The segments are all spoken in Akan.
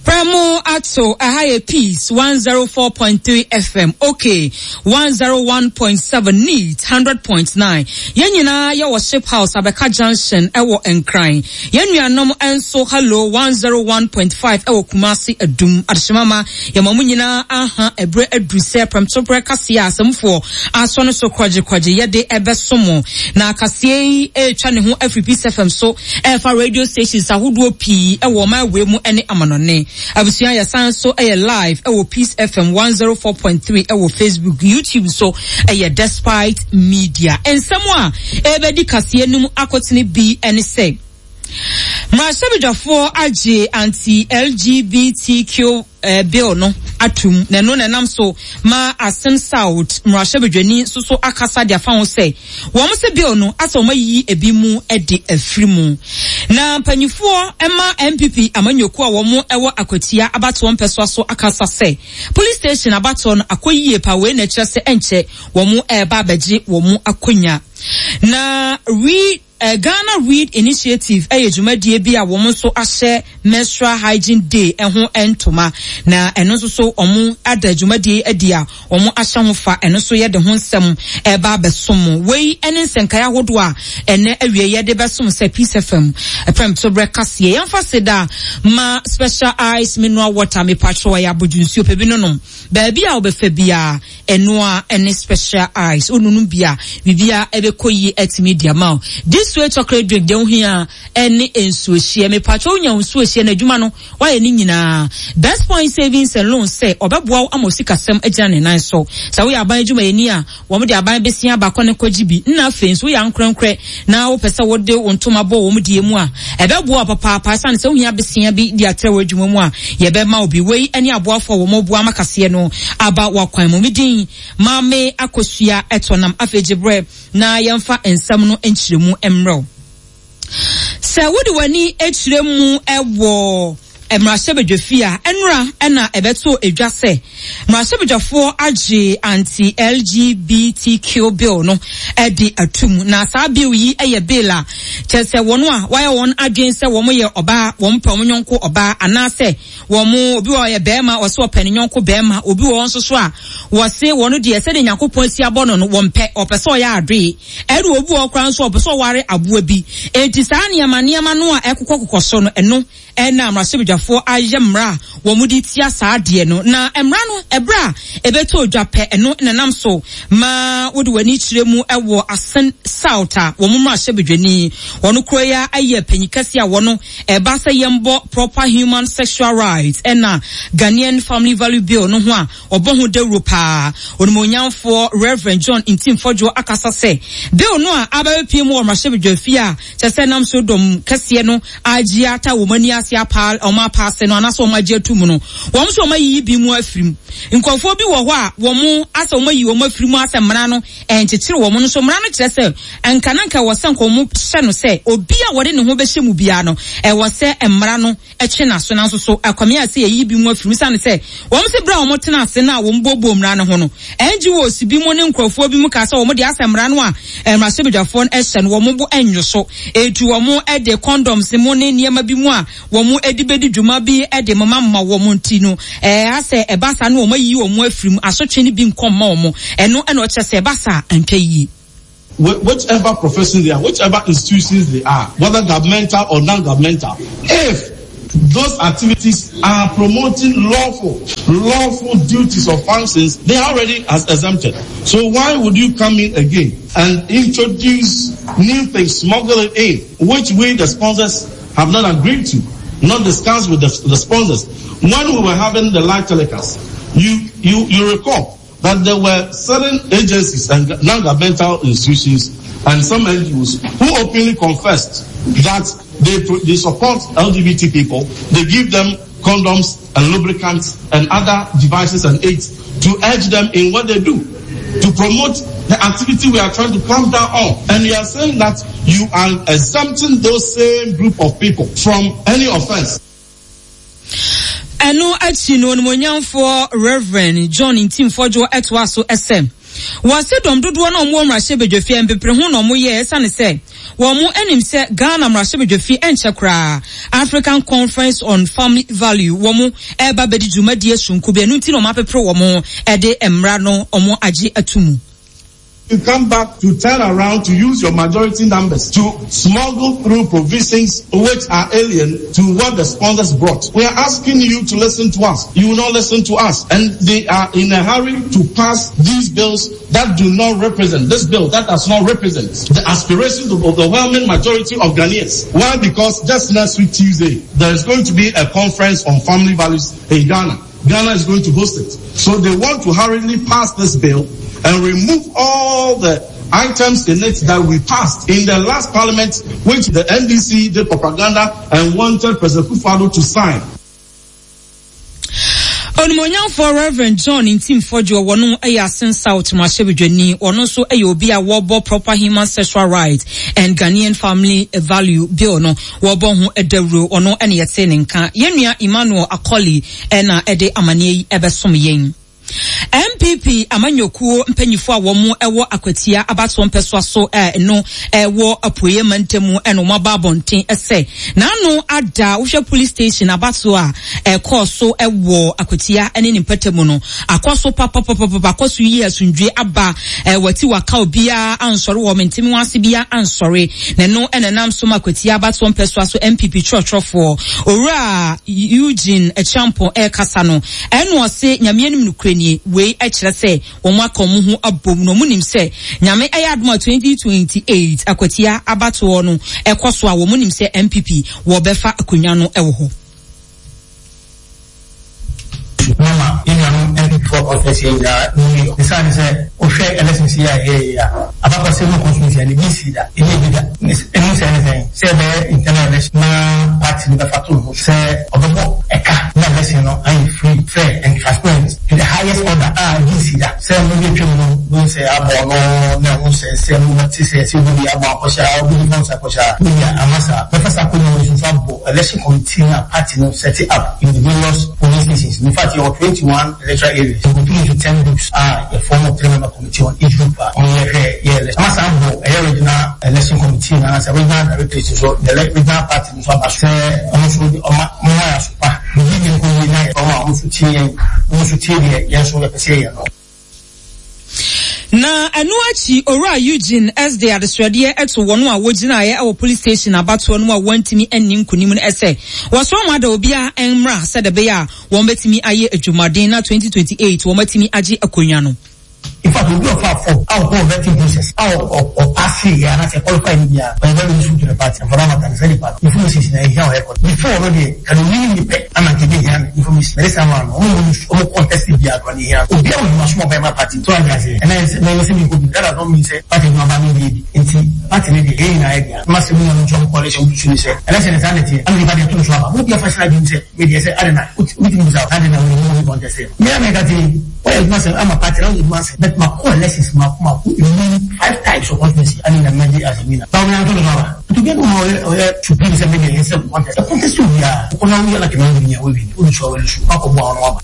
Premo Ato a higher piece 104.3 FM. Okay, 101.7 needs 100.9. Yenina ya ship house Abeka Junction ewo enkran. Yenu nom enso hello 101.5 ewo Kumasi Adum Adshimama yamamunyina aha ebre eduse premtopre kasia asemfo asone so kwaje yede ebesomo na kasie etwa ne ho Peace FM so efa radio stations ahodo pi ewo ma wemu ene amanone. Abusia ya sanso live ewo Peace FM 104.3 ewo Facebook YouTube so despite media ensemwa ebedi kasie num akotini bi ene say Mrashabijafo aje anti-LGBTQ bill no atum na no nam so ma Asen South Mrashabijani so akasa dia fa ho say wo mo se bill no asa o mayi ebi mu de afiri mu na panyifo ema MPP amanyoku a wo mo ewo akotia abato mpeso so akasa say police station abato no akoyie pa we na kire se enche wo mo eba abaji wo mo akonya na Ghana Read Initiative jumadie bi a womo so ahye menstrual hygiene day eho entoma na eno so omo ada jumadie adia omo ahye ho fa eno so ye de ho nsem eba besom wei ene nsenkaya hodo a ene awie ye de besom se Peace FM prem to breakfast ye yamfa seda ma special ice mineral water me patro ya bodunsi opebi nonom ba bia obefa bia eno a ene special ice onunu bia bibia ebekoyi etimedia ma this way chocolate drink de ohia ene ensuohie me patro nya ensuohie na adwuma no waye ni nyina Best Point Savings and Loans say obeboa amosika sem agina ne nan so sa we aban adwuma eni a wo mo de aban besia ba kone kwagibi na afenso so ya nkrenkre na wo pese wo de ontoma bo wo mo de emu a ebeboa papa pasan se ohia besia bi de atrewa adwuma mu a ye be ma obi wei ene aboafo wo mo boa makase no aba wakwan mo midin mame akosua etonam afegibre na yemfa ensam no enchiremu emro se wodi wani echiremu ewo Mrashabijafia enra ena ebeto edwase Mrashabijafo aje anti-LGBTQ bill no edi atum na sa bill yi eye bill a chese wono a why won adwen se wo mo ye oba wo mpam nyonko oba anase wo mo obi wo ye bema wo se opani nyonko bema obi wo nso so a wo se wono de se de Yakopon si abono no wo mpe opese o ya adwe eri obi wo kran so opese o ware aboa bi enti sa niama no a ekokokokso no eno ena Mrashabijafo ayemra wo mudi tia saade no na emra no ebra ebeto odwape eno nenam so ma wodi wani kiremu ewo Asen South a wo Mrashabijani wono kroya aye panyikase a wono eba se yembo proper human sexual rights ena Ghanaian family value bill no ho a obohu de Europa onimonyamfo Reverend John Intimfojo akasa se bill no a abapie mu Mrashabijafia chese nam so dom kase no agiata wo mani apal oma passe no anaso oma jetumu no wo so oma yi bi mu afirim nkofo bi wo ho a wo mu asa oma yi wo mu afirim asa mra no enchechire wo mu no so mra no kire se enkananka wo se nko mu hye no se obi a wode ne ho be hye mu bia no wo se mra no eche na so na so akwame ase yi bi mu afirim sa ne se wo mu se bra wo mu tena ase na wo mbobo mra no ho no enji wo si bi mu ne nkofo bi mu ka se wo mu de asa mra no a Mrashabijafo ehye no wo mu bo enyo so etu wo mu e de condoms mu ne niema bi mu a wo edibedi dwuma bi ede mama wo mo ntino ase ebasa no wo yi wo mo afirim asotwe ni bi nkomma wo mo eno o chese ebasa antwa yi whichever profession they are, whichever institutions they are, whether governmental or non-governmental, if those activities are promoting lawful duties or functions, they are already as exempted. So why would you come in again and introduce new things, smuggle it in, which we the sponsors have not agreed to, not discussed with the sponsors? When we were having the live telecast, you recall that there were certain agencies and non-governmental institutions and some NGOs who openly confessed that they support LGBT people. They give them condoms and lubricants and other devices and aids to urge them in what they do, to promote the activity we are trying to clamp down on. And you are saying that you are exempting those same group of people from any offense. Eno achino nmonyamfo Reverend John Intimfojo etwaso SM. Wase dom dodo na omo Mrashabijafia mpepre hu na omo ye esane se wɔn anim sɛ Ghana Mrashabedwefi enchekra African Conference on Family Value wɔn eba bedi dwumadi esunku bi enu nti no mapepre wɔn ede emra no wɔn agye atumu. You come back to turn around to use your majority numbers to smuggle through provisions which are alien to what the sponsors brought. We are asking you to listen to us. You will not listen to us. And they are in a hurry to pass these bills that do not represent, this bill that does not represent the aspirations of the overwhelming majority of Ghanaians. Why? Because just next week Tuesday, there is going to be a conference on family values in Ghana. Ghana is going to host it. So they want to hurriedly pass this bill and remove all the items in it that we passed in the last parliament, which the NDC did propaganda and wanted President Kufuor to sign. Onimonyam for Reverend John in Team Fojo wonu Ayasin South Mrashabedweni wonu so ayobi a wobo proper human sexual rights and Ghanaian family value bill no wobo hu edewro ono ene yete ne nka yenua Emmanuel Akoli ena ede amane ebesom yen. MPP amanyokuo mpanyifo a womu ewo akwatia abato mpeso so no ewo apoye mantemu eno mababonten ese na no ada wohwe police station abato a ekoso ewo akwatia ene nimpetemu no akoso papa akoso yi asundwe aba wati waka obia ansori wo mentemi wase bia ansori na no enenam so makwatia abato mpeso so MPP churchofo owura Eugene Echampo kasa no eno ose nyamienim nukre we actually say on wakom hu abom no munim say nyame ayadma 2028 akwatia abato no ekoso a wo munim say MPP wo befa akonya no ewo ho. Mama, MPP for office here, the son is a share elections here, about a civil constitution, the BC that, anything, say the internal election, party in the Fatu, say, about a election, I'm free, fair, and transparent to the highest order, BC that, say, maybe don't say, no, say, what to say, be about Posha, Posha, Amasa, Professor Kuno, election committee, party, set it up in the various police stations. In fact, your 21 electoral areas, you continue to 10 groups are a form of 3-member committee on each group. On the original election committee, and as a regional director, so the regional party, so also the Omaya Super, na anuachi ora Eugene as they are the strategy eto wonu a wogina ye our police station abato no a wantimi ennim kunim no ese waso amada obia enmra said be ya won betimi aye adwumaden na 2028 won betimi age akonwa no. In fact, we do a far for our whole vetting process, our passing, and I say qualified media, but very useful to the party, and for that matter, very part. Information in our record. Before already, can we really pay? I'm not giving him information. There is someone who contested the other here. We are much more by my party. So I say, and I say, that don't mean say, party no money lady, and see, party lady, any idea. Must be on job coalition, which you say. And I say, insanity, everybody to show up. What your first idea say, media say, I don't know, what things out, I don't know, what you want to say. Me, I'm a party, but my core lessons, my 5 types of constituency, and in a media as a winner. Now we are talking about to get more to be the media in some contest. The contest we are, only like a media, we will show you.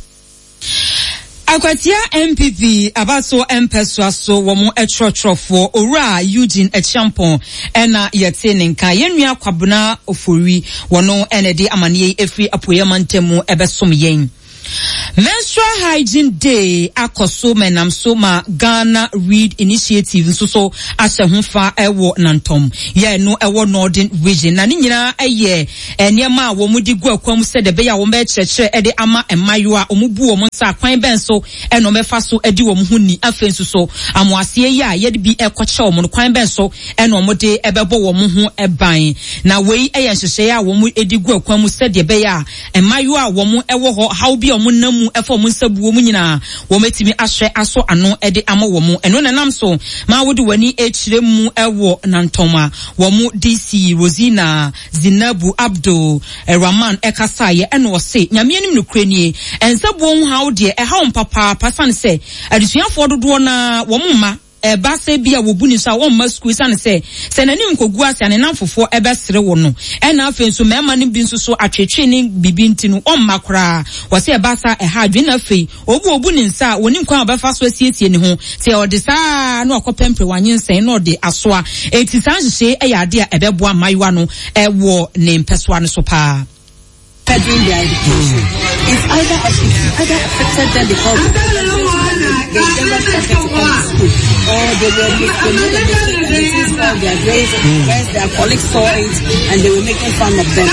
Akwatia MPP abaso empeswa so womo etrofo owura Eugene Echampo ena yete nenka yenua kwabuna ofori wono enede amane efri apoyamantemu ebesom yen. Menstrual Hygiene Day akoso menamso ma Ghana Read Initiative so asehunfa ewo nantom ye no ewo Northern Region na nyina eye enema wo mudi gu akwam se de be ya wo be kyerkyere ede ama emayo a omubu wo nsa kwan benso eno mefa so edi wo huni afensu so amoase ye a ye de bi ekwoche wo kwan benso eno mode ebebo wo ho eban na wei eye nhyehyɛ a wo mu edi gu akwam se de be ya emayo a wo mu ewo ho how bi namu efo mu nsabuo mu nyina wo metimi ahwe aso ano ede ama wo mu eno nanam so ma wodi wani echire mu ewo nantoma wo mu DC Rosina Zinabu Abdul Rahman ekasaye eno se nyame anim no kranie ensabuo hu how de e ha papa pasan se adesuafo dodo na wo mu ma base bi a wobu ni so a won ma school san se nanim kogu ase ane namfofo ebesere wo no na afen so mema ne bi nso so atwetwe ne bibi ntinu on makra wose basa ha adwe na afei obu ni nsa wonim kwa obefa so asiesie ne ho se odisa na okopempre wanyensen na ode asoa eti san hye ade a ebeboa maiwa no wo ne mpeswa no so pa furthering their education. It's either affected them because they never started to come to school, or they made a mistake and it is called their grades, whereas their colleagues saw it and they were making fun of them.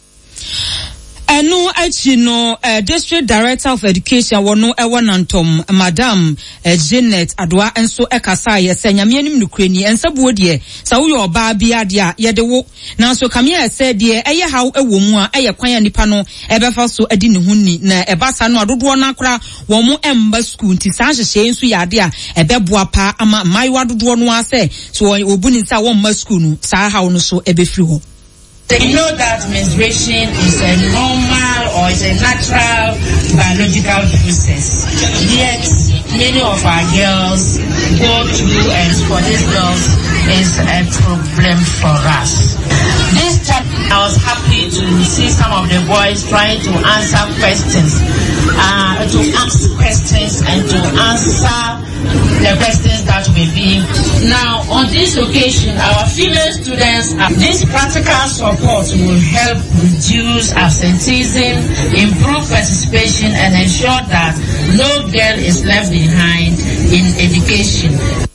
Enu achino District Director of Education wono ewanantom Madam Janet Adwa enso ekasa yese nyame nim nukreni ensabuo de sa wo yo ba bia de a yede wo nanso kamia ese de eye haw ewo mu a eye kwan nipa no ebefa so adi ne hunni na ebasa no adodo na akra wo mu emba school nti sa hyehye enso yade a ebeboa pa ama maiwa dodo no ase so obuni sa wo mma school no sa haw no so ebefiri ho. They know that menstruation is a normal or is a natural biological process. Yet, many of our girls go through, and for these girls, is a problem for us. This time, I was happy to see some of the boys trying to answer questions, to ask questions and to answer the questions that we be. Now, on this occasion, our female students, this practical support will help reduce absenteeism, improve participation, and ensure that no girl is left behind in education.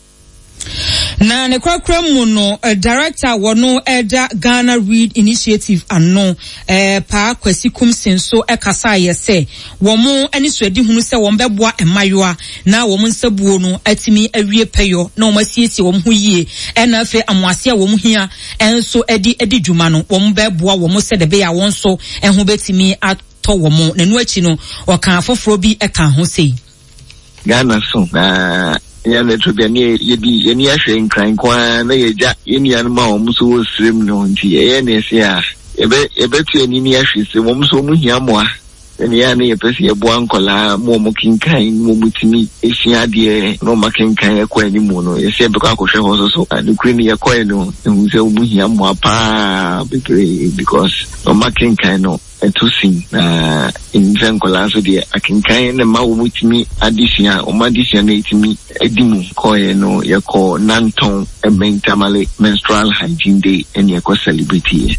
Na ne kwakra mu no director wono Elder Ghana Read Initiative ano pa Kwasi Kumsin so ekasa yese wo mo ani suadi hunu se wo mbeboa emayoa na wo mo nsabuo no atimi awie peyo na wo masiesie wo ho yie na afi amoase a wo mo hia enso edi dwuma no wo mbeboa wo mo se de be ya won so ho betimi ato wo mo na nu achi no oka afoforo bi eka ho sei Ghana so ya neto bia ne yedi yeni ahwe nkran kwa na yeja yeni anma o muso osrem no nti ye ne se a ebe tu eni ni ahwe se mo muso mu hia moa eni ya ne yepese yeboa nkola mo mo kinkan mo mutimi ehia de no makinkan ekwa ni mu no yese be kwa kohwe ho so and kuri ye kwa no hu se mu hia moa pa because no makinkan no to sing in Zankola so de akinkan na ma wo mutimi adisia o madisia na itimi edimu koye no ye ko nanton mentamale menstrual hygiene day and ye ko celebrity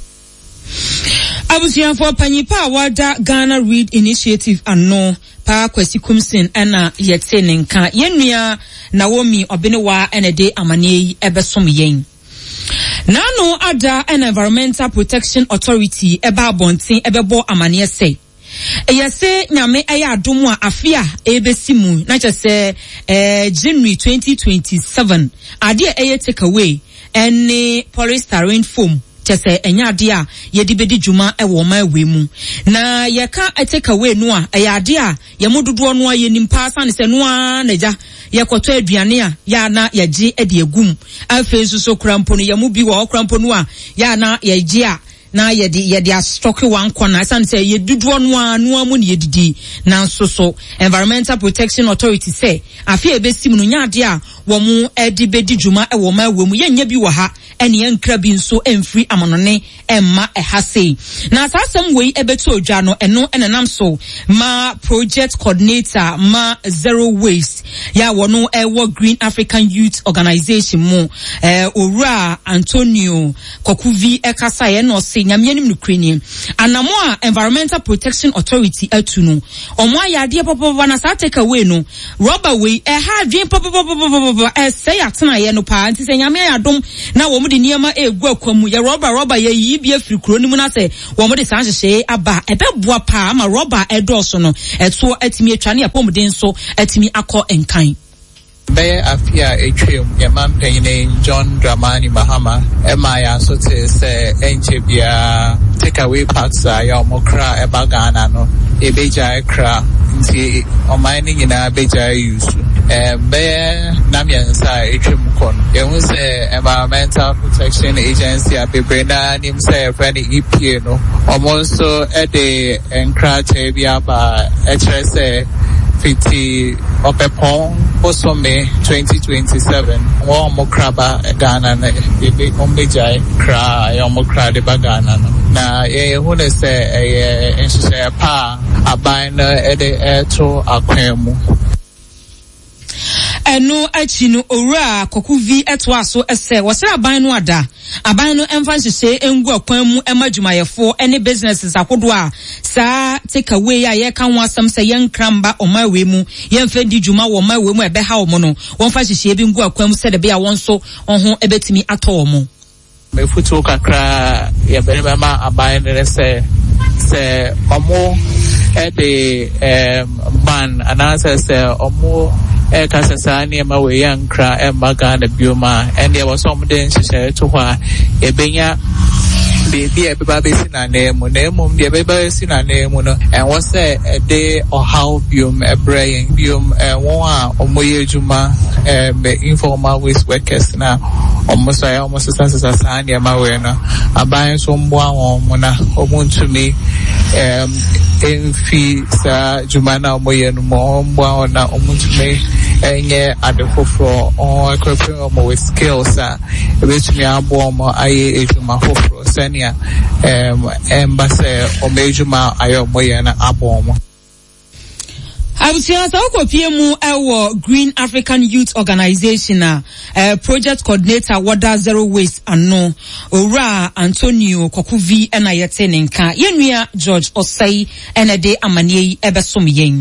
abusian for panyipa wada Ghana Read Initiative ano pa Kwasi Kumsin ana yetse nenka yenua Naomi Obenewa ene de amane ebesom yen Nano ada an Environmental Protection Authority eba bontin ebebo amane se eyase nyame eya adomu a afia ebesimu na chese January 2027 ade eye take away any polystyrene foam chese enya ade a yedi bedi dwuma ewo ma awe mu na yeka take away no a eya ade a yemododo no a yenimpa san se no a naja yekoto aduane a ya na yeje ede agum afensu so krampo no yemu bi wo krampo no a ya na yeje a na yede a stock one corner san say yedudo no a mu ne yedidi na nso so Environmental Protection Authority say afia ebesim no nyade a wo mu edi bedi dwuma ewo ma awe mu yenya bi wo ha ene yankra bi nso emfiri amonone emma ehase na asasem wei ebeto odwa no eno enenam so ma project coordinator ma Zero Waste ya wono ewo Green African Youth Organization mu Owura Antonio Kokuvi ekasa ye no se nyame anim nukreni anamo a Environmental Protection Authority atuno omo ayade popopo na sa take away no rubber way ha dwen popopo say atena ye no pa nti se nyame adom na wo mu de niema egu akwamu ye rubber ye yi bi afiri kuro ni mu na se wo mu de san hyehye aba ebeboa pa ama rubber edoso no eto atimi atwa ne apom den so atimi akọ enkan Beye afia etwem yema mpanyine John Dramani Mahama ema ya so te se enche bia take away parks ya omokra eba Ghana no ebeja ekra nti omani nyina beja use beye namiensa etwem kon yehu se Environmental Protection Agency abebrena nim se friend EPA no omonso ede enkra che bia ba echre se fiti opepon Bosome 2027 wo mokraba Ghana na ebe ombejai kra ya mokra de Ghana na ye hu ne se enhye pa aban na ede eto akwemu eno achi no owura kokuvi eto aso ese wosere aban no ada aban no emfanhye engu akwan mu emadwumayefo ene businesses akodo a saa take away a ye kan wasam se yenkramba omawe mu yemfa di dwuma wo mawe mu ebe ha wo no wonfa hye bi ngu akwan mu se de be a wonso onho ebetimi ato wo me futu kakra ye be ma aban ne se omo ede ban anasa se omo kasasa ni ma we yankra embaga na bioma ende was some den hye to hwa ebenya baby ebeba be sina na emu de ebeba sina na emu no and was say de or how biom ebrain biom won a omoye juma informal waste workers na almost sasa ni ma we no aban so mbo awon mo na omuntumi enfi sa juma na omoye no mo mbo awon na omuntumi enye adefofro on equipping omo with skills ebetumi abo omo aye ejuma fofro senia embase omejuma ayo moye na abo omo Abusia sa okopie mu ewo Green African Youth Organization project coordinator Water Zero Waste ano Owura Antonio Kokuvi ena yete nenka yenua George Osei ena de amanie ebesom yen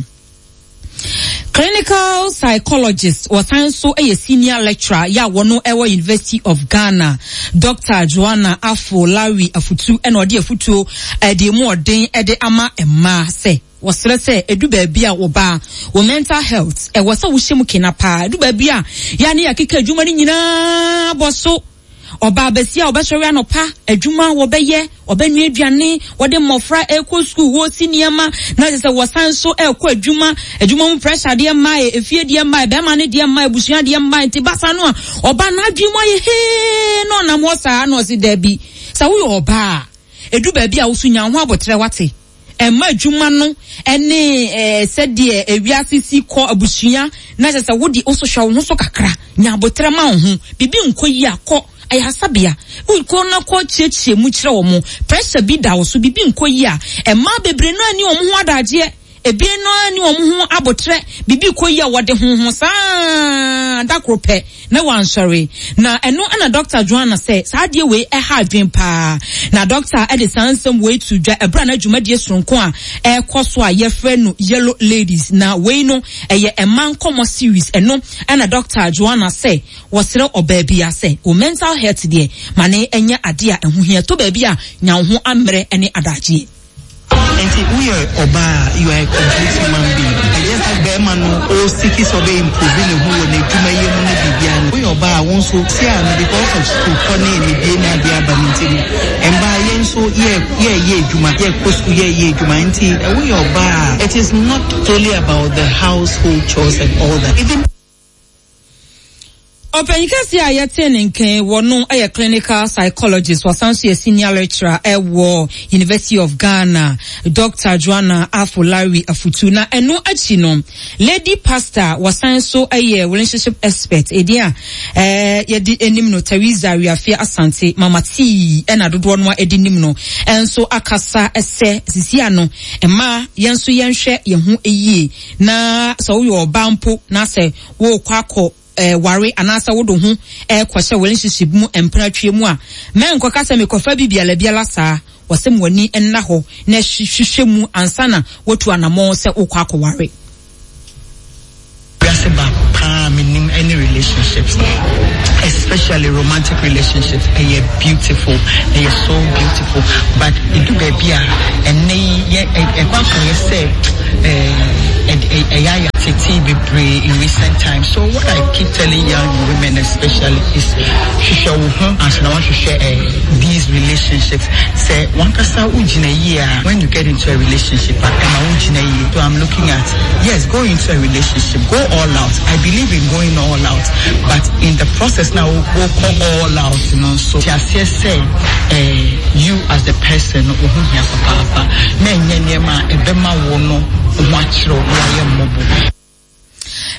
clinical psychologist was also a senior lecturer ya wono ewo University of Ghana Dr. Joanna Afolawi Afutu ena odi afutu de mu odin ede ama emma se wasere se edu baabi a oba wo mental health wasa wo hyemu kenapa edu baabi a ya ne yakeka adwuma ni nyina boso oba besia obehwere anopa adwuma wo beye obenu aduane wode mmofra eko school wo siniama na se wasanso eko adwuma mu pressure de mai efie de mai be ma ne de mai busua de mai tibasa no a oba na adwuma ye he no na mo sa no si dabi sa wo oba edu baabi a wo sunya ho abotre wate emma adwuma no ene sede ewiasisi ko abusua na se wodi ososha wo so kakra nya abotre ma ho bibi nkoyi akọ ayasabia unko na ko chiechie mu kire wo mo pressure bi da wo so bibi nkoyi a emma bebre no ani wo ho adaje ebi no ani wo ho abotre bibi koyi a wode ho saa dakrope na wansori na eno ana Dr. Joanna say saade we ha adwen pa na Dr. Edison some way to dwa ebra na dwumadie sonko a ekoso a yefre no yellow ladies na we no eye eman komo series eno ana Dr. Joanna say wasere obabi a say o mental health de mane enya ade a ehu hia to baby a nya ho amre ene adaje. And we are Oba, you are a complete human being. I just have Berman or Sikis or improving who will make my young. We Oba won't so see because of school funny in the Dana de Abanity. And by yen so Juma, Jumanti, we Oba. It is not totally about the household chores and all that. Even Openikasi ayete nenke wono aye clinical psychologist wasanso senior lecturer ewo University of Ghana Dr. Joanna Afolawi Afutu na eno achi no lady pastor wasanso aye relationship expert edia yedi enim no Teresa Riafia Asante Mama T ena dodo no edi nim no enso akasa ese sisia no ema yenso yenhwe yehu eyi na so wo obampo na se wo kwakọ ware anasa wodo ho kwahye relationship mu empratwe mu a men kokasa me kofa bibiala biala saa wasem wani enna ho na hwehwe mu ansana wotu anamo se okwa akware in any relationships, especially romantic relationships, and you're beautiful, and you're so beautiful, but it do be and in recent times. So what I keep telling young women especially is as I want to share these relationships. Say when you get into a relationship, so I'm looking at go into a relationship, go all out. I believe in going all out, but in the process now we'll go all out, you know. So just say you as the person who has a papa,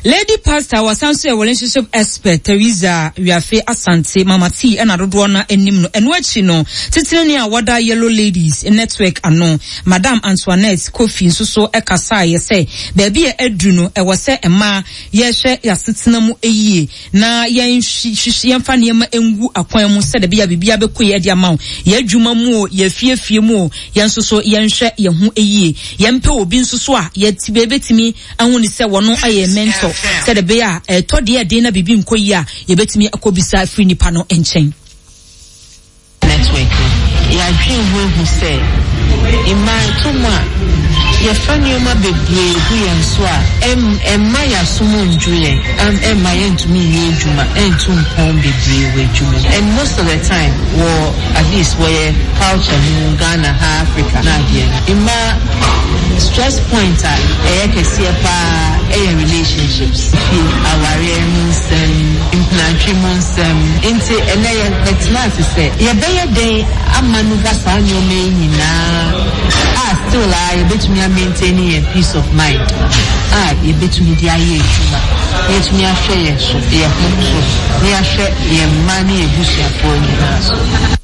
Lady Pastor was also a relationship expert Teresa Wiafe Asante Mama T and Adodo na enim no eno achi no titire ni awada Yellow Ladies network ano Madam Antoinette Kofi nso ekasa ye say baabi e adu no e wose ema ye hwe yasetena mu eyie na yen hwehwe yemfa ne ma engu akwan mu se de bia bibia bekoye de ama ye adwuma mu o ye fiefie mu o yen so yen hwe ye ho eyie yempe obi nso a ye tibebetimi ahuni se wono aye mentor se de bia to de de na bibi nkoyi a ye betimi akobisa free nipa no enchen network ya dream who say in my tuma ya fani oma bebre hu yan so a emma ya sumo njue emma yentumi yejuma entum pon bebre we juma and most of the time or at least where culture in Ghana Africa na dia imma stress point e kesi pa relationships our implanting into ene let's say ya be dey amanu gasa nyome nyina still I betumi maintaining a peace of mind you betumi dia ye juma betumi ahwe ye so ye hoso ni ahwe ye mani ebusia for nyina so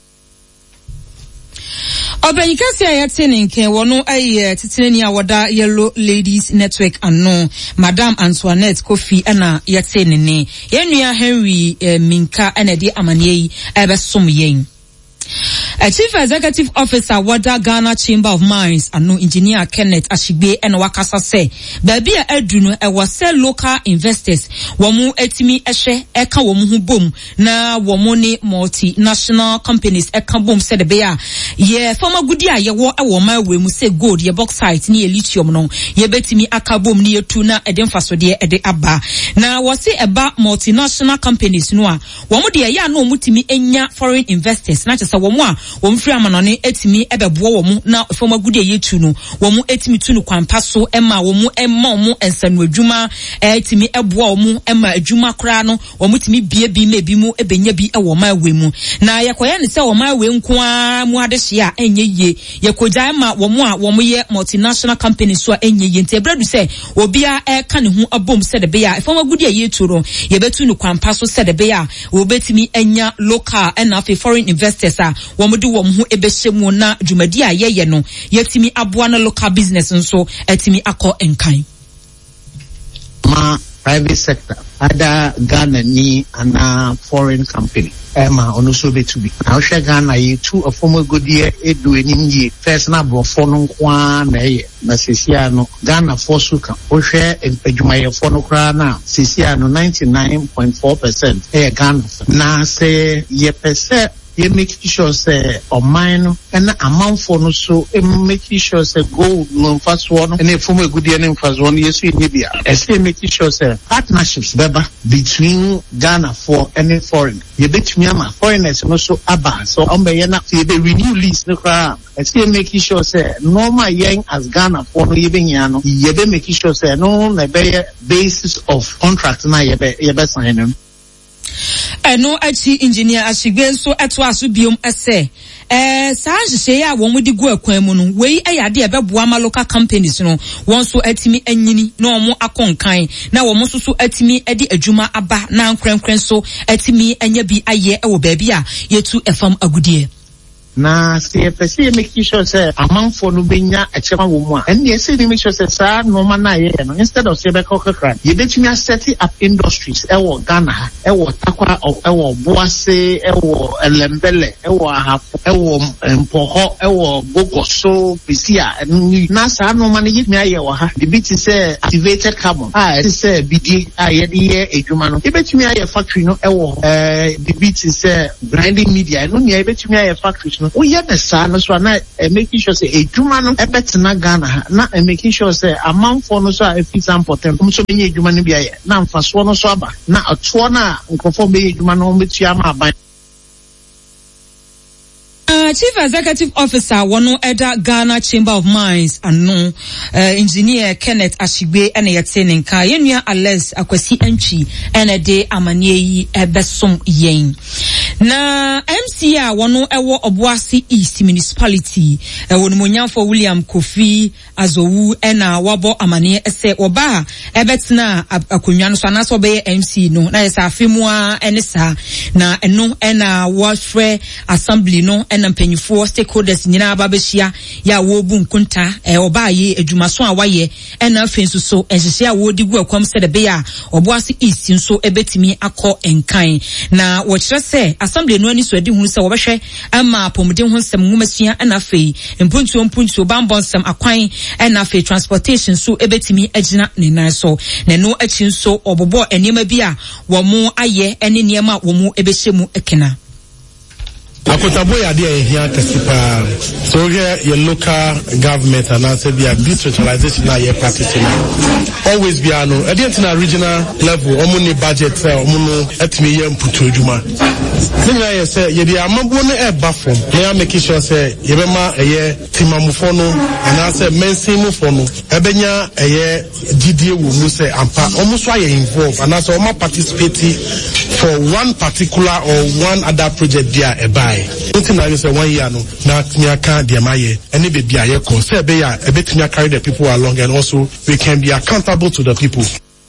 Obenyikasi ayatene nke wono aye titireni awada Yellow Ladies Network ano Madam Antoinette Kofi ana yatene ne yenua Henry Minka ana de amanie yi ebesom yen a Chief Executive Officer Wada Ghana Chamber of Mines and Engineer Kenneth Ashigbe and Wakasa say baby edunu e wase local investors womu etimi ehwe eka womu hu bom na womu ne multinational companies eka bom said the bear ye former goodie ye wo e wo ma we mu say gold ye bauxite ni lithium no ye betimi aka bom ni etu na ede mfasode ede aba na wase eba multinational companies no a womu de ya na omutimi enya foreign investors na chesa womu a womfri amanone etimi ebebo womu na former goodie yetu no womu etimi tu no kwampa so ema womu omu ensanu adwuma etimi ebo womu ema adwuma kra no womu timi bie bi mebi mu ebenya bi ewo ma we mu na yakoya ne se wo ma we nko a mu adehye a enye ye yakoja ema womu a womu ye multinational companies so enye ye nti ebradu se obia ka ne hu abom se de be ya former goodie yetu no ye betu no kwampa so se de be ya obetimi enya local and afi foreign investors a womudu womhu ebeshemu na dwumadi a yeye no yetimi aboa na local business nso etimi akọ enkan ma private sector ada Ghana ni ana foreign company ma ono so betubi na hwe Ghana yi tu afomo godie edu enim yi first na brofo no kwa na ye na sesia no Ghana force ka hwe adwumaye fo no kra na sesia no 99.4% Ghana na se ye pese ye make sure say o mine and amount for no so make sure say gold no first one and from a good year first one yes we be say make sure say partnerships beba between Ghana for any foreign ye bet me am foreigners no so aba so am be na ye be renew lease no kra say make sure say normal yen as Ghana for no ye be nya no ye be make sure say no na be basis of contract na ye be sign them. Eno achi engineer Ashigbe nso eto aso biom ese sanjise ya wo mudi gu akwan mu no wei ayade ebeboa ma local companies no won so atimi anyini na omo akonkan na wo mo so atimi edi adwuma aba na nkrenkren so atimi anya bi aye e wo baabi a yetu efam agudie na se pese make sure say amount for no benya achema wo mu a and ye say make sure say sa no man na ye no instead of say be kokra ye betumi set up industries e wo Ghana e wo takwa e wo boase e wo elembele e wo ahafo e wo mpoho e wo gogoso bisia na sa no man ye mi aye wo ha the bit say activated carbon say bidi aye de edwuma no ye betumi aye factory no e wo the bit say grinding media no ye betumi aye factory we have the son so na making sure say edwuma no ebetena Ghana na making sure say amount for no so if it's important so be edwuma no bia ye na mfaso no so aba na ato na nkofo be edwuma no betua ma aban. Chief Executive Officer wono eda Ghana Chamber of Mines and Engineer Kenneth Ashigbe ene yetene nka yenua Alex akwasi antwi ene de amanie yi ebesom yen na MCA wono ewo Obuasi East Municipality wono monyamfo William Kofi Azowu ena wabo amane ese oba ebetena akonwa no so anaso be MC no na yesa afemua ene sa na eno ena wafre assembly no ena mpanyifo stakeholders nyina ababehia ya wo bu nkunta oba ye adwumaso a waye ena afensu so ehihia wo digu akwam se de be ya oboase east nso ebetimi akọ enkan na wo kire se assembly no ani so adi hu se wo behwe ama pomden ho nsem ngumasua ena afei mpuntu bambonsem akwan ena afei transportation so ebetimi agina ne nan so na no achi nso obobo enema bi a wo mu aye ene niema wo mu ebehemu ekena Akotabo ya dia ehia kasipa so here your local government and answer be a decentralization na your practice always be ano na regional level omuni budget omuno etimi ye mputu adwuma ninya ye say ye dia amabo no e ba form na make sure say ye be ma eye timamufo no and answer mensimufo no ebenya eye gidie wo mu say ampa omuso aye involve and answer o participate for one particular or one other project there eba Until I say 1 year no na nyaka de maye ene be bia ye ko say be ya ebetumi carry the people along and also we can be accountable to the people.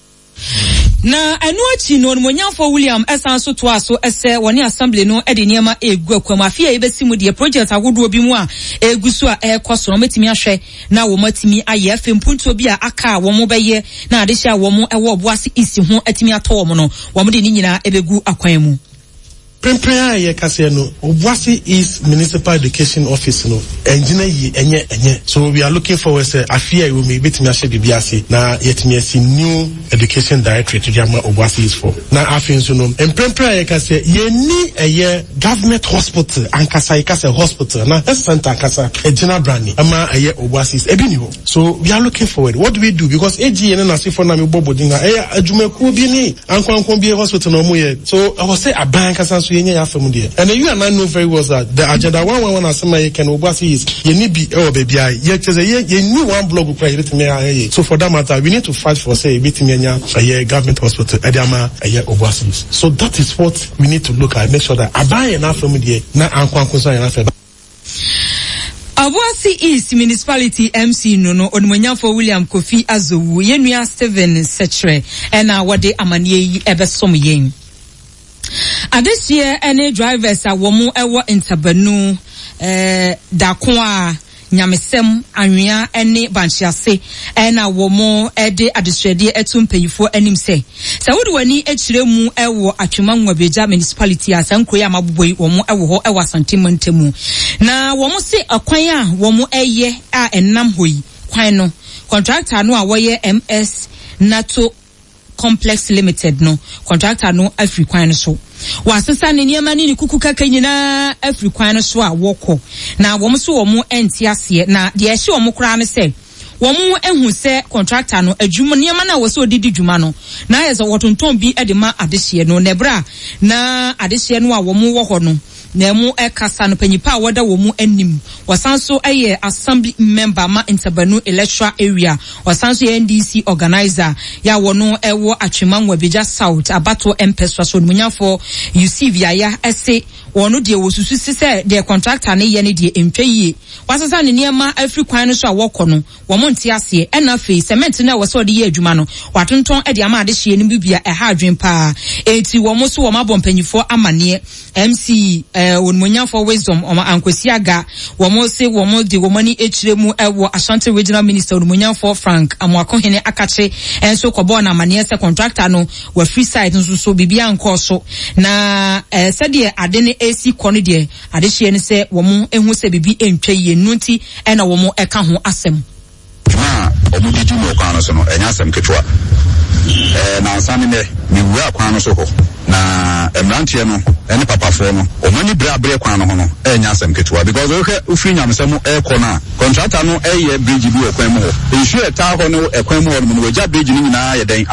Na enu achi no Monyamfo William esanso to aso ese woni assembly no ede niema egu akwama afia ebesimu de project agodo bi mu a egusu a ekoso no metimi ahwe na wo matimi aye afempunto bi a aka wo mo beye na adehia wo mo ewo oboase isi ho atimi ato wo mo no wo mo de ni nyina ebegu akwan mu Premprea ye kase no Obuasi East Municipal Education Office no engineer yi enye so we are looking forward say afia we may betimi ahye bibiase na yetimi asi new education directorate to jama Obuasi East for na afin so no premprea ye kase ye ni eye government hospital ankasa ikase hospital na center ankasa ejina brandi ama eye Obuasi East ebi ni ho so we are looking forward. What do we do because AG na sifo na me bobodinga adwumaku bi ni ankwankwan bi hospital no mo ye so I was say aban kasa so and you and I know very well that the agenda 111 asema can Obuasi is you need be baby you need one blog so for that matter we need to fight for say a government hospital Ediama Obuasi. So that is what we need to look at, make sure that abai enough from there na ankwankoso enough. Obuasi East Municipality MC no Onimonyamfo William Kofi Azowu yenua Steven Setre ena wade amanie yi ebesom yen. This year, any drivers are womu ewa intabanu dakwa nyamesem anwea ene banchiase ena womo ede adisrede etumpeyifo anim se wodu wani echire mu ewo atwema nwabeja municipality asankro ya maboboi womo ewo ho ewa santimantemu na womo se akwan a womo eye a enam hoyi kwan no contractor no a woye MS NATO Complex Limited no contractor no African so wasesa ne niema ni kuku kaka nyina African so a woko na wo so wo mu entiase na de ehye wo mu kra ne se wo mu ehu se contractor no adwuma niema na wo so odidi dwuma no na yesa wotonton bi ede ma adehye no nebra na adehye no a wo mu wo ho no na mu ekasa no panyipa woda wo mu anim wasanso eye assembly member ma Intabanu electoral area wasanso NDC organizer ya wono ewo atwema nwabeja South abato empeswa so Monyamfo UC via ese wono de wosusu se de contractor ne ye ne de entweye wasasa ne niema African no so awoko no wo mo ntiase ena fe cement na wo so de ye adwuma no watonton ede ama adehye ne bibia eha adwen pa eti wo mo so wo mabompanyifo amane MC Monyamfo Wisdom ankwesi aga womo se womo de womani echire mu ewo Ashanti Regional Minister Monyamfo Frank Amwakohene akache enso kobo na amane se contractor no wa free side nso so bibia nkoso na se de ade ne AC kono de ade hye ne se womo ehu se bibi entwa ye nunti ena womo eka ho asem omudiju no kwano so no enya asem ketwa na ansane me wura kwano so ho na emrantie no ene papafo no omani bra kwano ho no enya asem ketwa because ufiri nyamsem ekona contractor no eye bridge bi ekwan mu ho nsu eta ho no ekwan mu ho no we ja bridge ni nyina ye den